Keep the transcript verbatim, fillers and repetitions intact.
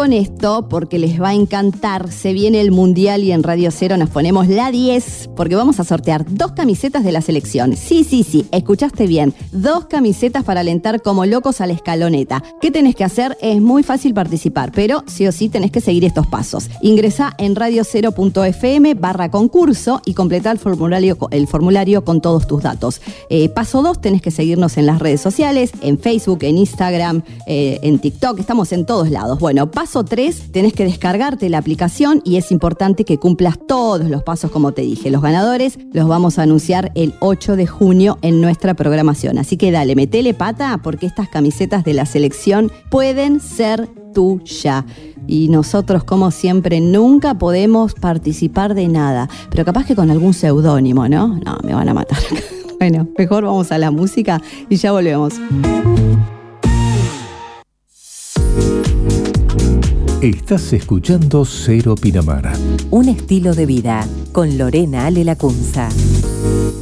con esto porque les va a encantar. Se viene el Mundial y en Radio Cero nos ponemos la diez porque vamos a sortear dos camisetas de la selección. Sí, sí, sí, escuchaste bien. Dos camisetas para alentar como locos a la escaloneta. ¿Qué tenés que hacer? Es muy fácil participar, pero sí o sí tenés que seguir estos pasos. Ingresá en radiocero.fm barra concurso y completá el formulario, el formulario con todos tus datos. Eh, paso dos, tenés que seguirnos en las redes sociales, en Facebook, en Instagram, eh, en TikTok, estamos en todos lados. Bueno, paso tres, tenés que descargarte la aplicación y es importante que cumplas todos los pasos como te dije. Los ganadores los vamos a anunciar el ocho de junio en nuestra programación. Así que dale, metele pata porque estas camisetas de la selección pueden ser tuya. Y nosotros, como siempre, nunca podemos participar de nada. Pero capaz que con algún seudónimo, ¿no? No, me van a matar. Bueno, mejor vamos a la música y ya volvemos. Estás escuchando Cero Pinamar. Un estilo de vida con Lorena Ale Lacunza.